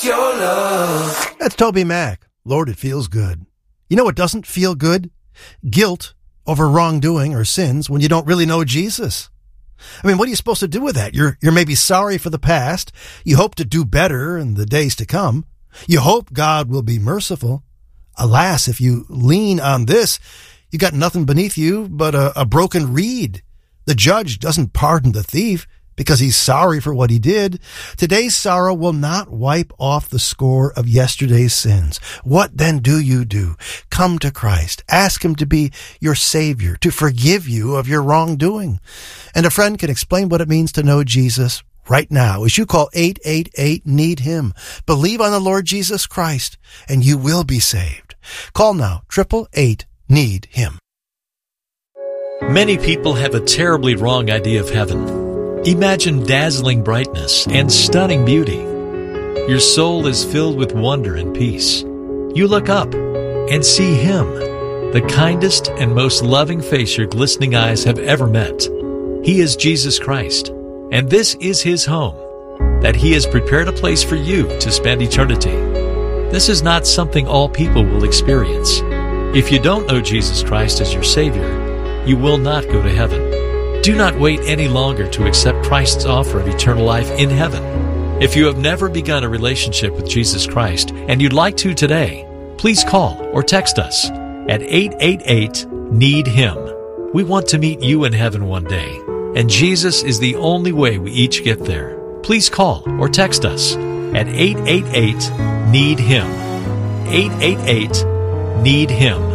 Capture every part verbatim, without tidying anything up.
Your love. That's Toby Mac. Lord, it feels good. You know what doesn't feel good? Guilt over wrongdoing or sins when you don't really know Jesus. I mean, what are you supposed to do with that? You're, you're maybe sorry for the past. You hope to do better in the days to come. You hope God will be merciful. Alas, if you lean on this, you got nothing beneath you but a, a broken reed. The judge doesn't pardon the thief because he's sorry for what he did. Today's sorrow will not wipe off the score of yesterday's sins. What then do you do? Come to Christ. Ask him to be your Savior, to forgive you of your wrongdoing. And a friend can explain what it means to know Jesus right now as you call eight eight eight, need him. Believe on the Lord Jesus Christ and you will be saved. Call now, eight eight eight, need him. Many people have a terribly wrong idea of heaven. Imagine dazzling brightness and stunning beauty. Your soul is filled with wonder and peace. You look up and see Him, the kindest and most loving face your glistening eyes have ever met. He is Jesus Christ, and this is His home, that He has prepared a place for you to spend eternity. This is not something all people will experience. If you don't know Jesus Christ as your Savior, you will not go to heaven. Do not wait any longer to accept Christ's offer of eternal life in heaven. If you have never begun a relationship with Jesus Christ and you'd like to today, please call or text us at eight eight eight, need him. We want to meet you in heaven one day, and Jesus is the only way we each get there. Please call or text us at eight eight eight, need him. eight eight eight, need him.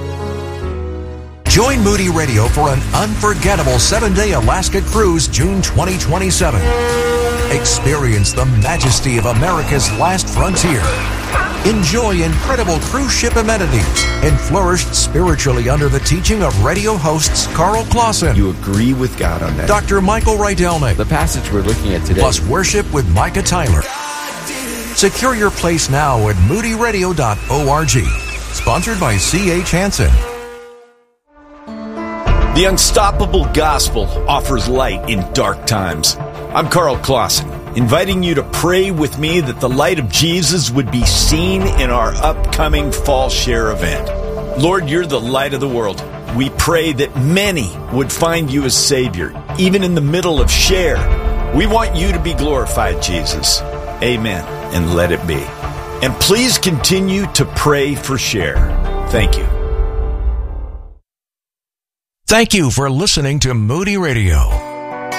Join Moody Radio for an unforgettable seven-day Alaska cruise June twenty twenty-seven. Experience the majesty of America's last frontier. Enjoy incredible cruise ship amenities and flourish spiritually under the teaching of radio hosts Carl Clausen. You agree with God on that. Doctor Michael Rydelnik. The passage we're looking at today. Plus worship with Micah Tyler. Secure your place now at moody radio dot org. Sponsored by C H Hansen. The Unstoppable Gospel offers light in dark times. I'm Carl Clausen, inviting you to pray with me that the light of Jesus would be seen in our upcoming Fall Share event. Lord, you're the light of the world. We pray that many would find you as Savior, even in the middle of Share. We want you to be glorified, Jesus. Amen, and let it be. And please continue to pray for Share. Thank you. Thank you for listening to Moody Radio.